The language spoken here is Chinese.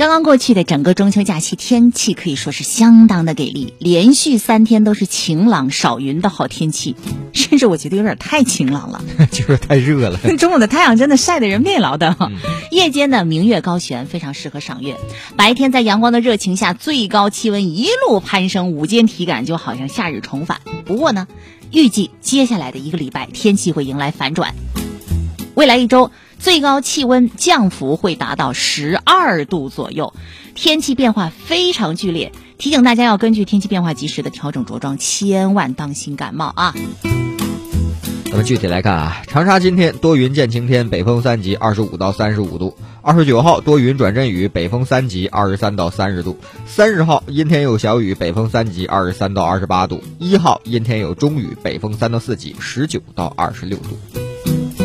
刚刚过去的整个中秋假期，天气可以说是相当的给力，连续3天都是晴朗少云的好天气，甚至我觉得有点太晴朗了就是太热了。 中午的太阳真的晒得人累劳的。夜间的明月高悬，非常适合赏月。白天在阳光的热情下，最高气温一路攀升，午间体感就好像夏日重返。不过呢，预计接下来的1个礼拜天气会迎来反转，未来1周最高气温降幅会达到12度左右，天气变化非常剧烈，提醒大家要根据天气变化及时的调整着装，千万当心感冒啊。 那么具体来看啊，长沙今天多云见晴天，北风3级，25到35度。29号多云转阵雨，北风3级，23到30度。30号阴天有小雨，北风3级，23到28度。1号阴天有中雨，北风3到4级，19到26度。